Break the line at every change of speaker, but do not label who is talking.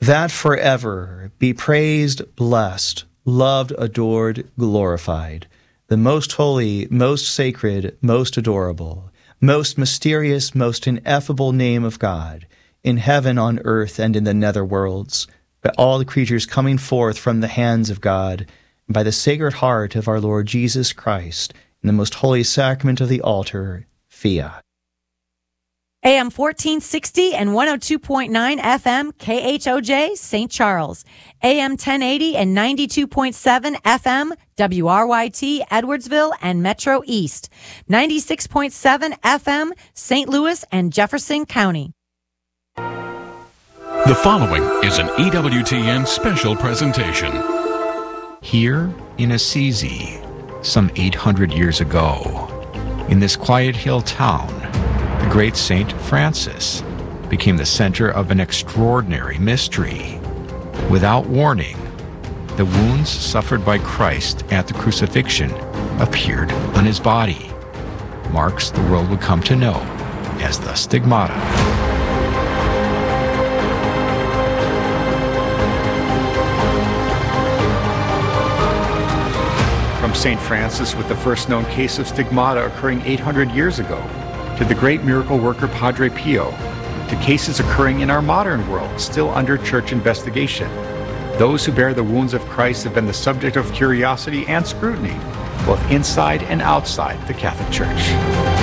that forever be praised, blessed, loved, adored, glorified, the most holy, most sacred, most adorable, most mysterious, most ineffable name of God, in heaven, on earth, and in the nether worlds, by all the creatures coming forth from the hands of God, and by the Sacred Heart of our Lord Jesus Christ, in the most holy sacrament of the altar, Fiat.
AM 1460 and 102.9 FM KHOJ St. Charles. AM 1080 and 92.7 FM WRYT Edwardsville and Metro East. 96.7 FM St. Louis and Jefferson County.
The following is an EWTN special presentation.
Here in Assisi, some 800 years ago, in this quiet hill town, the great Saint Francis became the center of an extraordinary mystery. Without warning, the wounds suffered by Christ at the crucifixion appeared on his body, marks the world would come to know as the stigmata.
From St. Francis with the first known case of stigmata occurring 800 years ago, to the great miracle worker Padre Pio, to cases occurring in our modern world still under church investigation. Those who bear the wounds of Christ have been the subject of curiosity and scrutiny, both inside and outside the Catholic Church.